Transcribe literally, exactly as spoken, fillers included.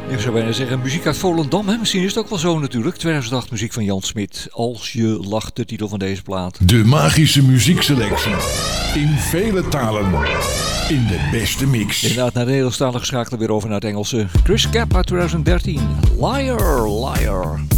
Ik zou bijna zeggen, muziek uit Volendam, hè? Misschien is het ook wel zo natuurlijk. tweeduizend acht muziek van Jan Smit. Als je lacht, de titel van deze plaat. De magische muziekselectie. In vele talen. In de beste mix. Inderdaad, naar de Nederlandstalige schakelen weer over naar het Engelse. Chris Cap uit tweeduizend dertien. Liar, liar.